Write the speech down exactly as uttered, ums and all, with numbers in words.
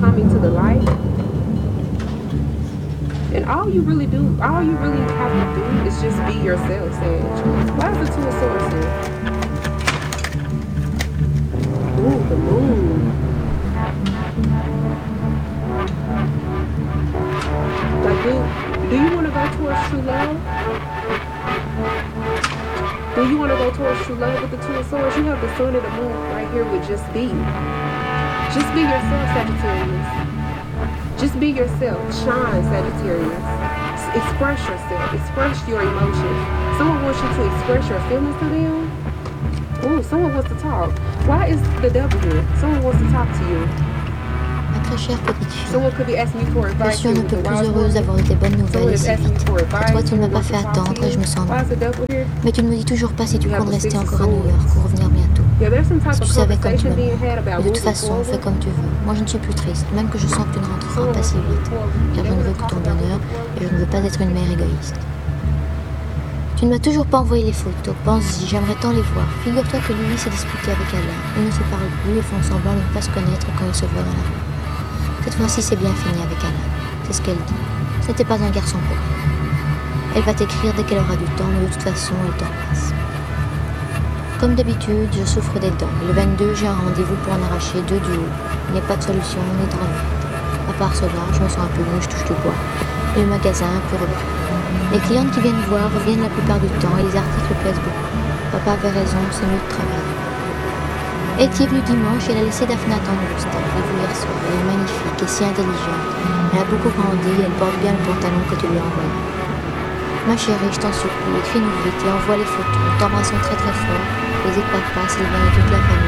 come into the light. And all you really do, all you really have to do is just be yourself, Sage. Why is the Two of Swords here? Ooh, the moon. Like, do, do you want to go towards true love? Do you want to go towards true love with the Two of Swords? You have the sun and the moon right here with just be. Just be yourself, Sagittarius. Just be yourself. Shine, Sagittarius. Express yourself. Express your emotions. Someone wants you to express your feelings to them. Ooh, someone wants to talk. Why is the devil here? Someone wants to talk to you. Ma très chère petite fille, Someone could be asking you for je advice. suis un peu plus heureuse d'avoir de tes bonnes nouvelles et si vite. Toi, tu ne m'as pas fait attendre et je me sens mal. Mais tu ne me dis toujours pas si tu comptes rester encore à New York ou revenir bientôt. Si tu savais comme tu m'aimes. Mais de toute façon, fais comme tu veux. Moi, je ne suis plus triste, même que je sens que tu ne rentreras pas si vite. Car je ne veux que ton bonheur et je ne veux pas être une mère égoïste. Tu ne m'as toujours pas envoyé les photos. Pense-y, j'aimerais tant les voir. Figure-toi que lui s'est disputé avec Alain. Ils ne se parlent plus et font semblant de ne pas se connaître quand ils se voient dans la rue. Cette fois-ci, c'est bien fini avec Alain. C'est ce qu'elle dit. Ce n'était pas un garçon pour elle. Elle va t'écrire dès qu'elle aura du temps, mais de toute façon, elle t'embrasse. Comme d'habitude, je souffre des dents. Et le vingt-deux, j'ai un rendez-vous pour en arracher deux du haut. Il n'y a pas de solution, ni de remède. À part cela, je me sens un peu mieux, je touche du bois. Et le magasin un peu repris. Les clientes qui viennent voir reviennent la plupart du temps et les articles plaisent beaucoup. Papa avait raison, c'est mieux de travailler. Eti est venue dimanche et elle a laissé Daphne attendre au stade. Je l'ai vue hier soir. Elle est magnifique et si intelligente. Elle a beaucoup grandi et elle porte bien le pantalon que tu lui as envoyé. Ma chérie, je t'en supplie, écris-nous vite et envoie les photos. Nous t'embrassons très très fort. Les et papa, Sylvain et toute la famille.